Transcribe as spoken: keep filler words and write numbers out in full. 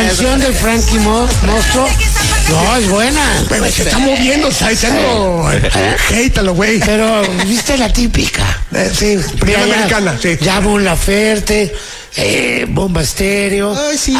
canción de Frankie Mo- Monstruo. No, es buena. Pero se está moviendo, está echando hate a lo güey. Pero, ¿viste la típica? Eh, sí, primera Ya, ya, americana, sí. Ya Mon Laferte, eh, Bomba Estéreo. Ay, sí,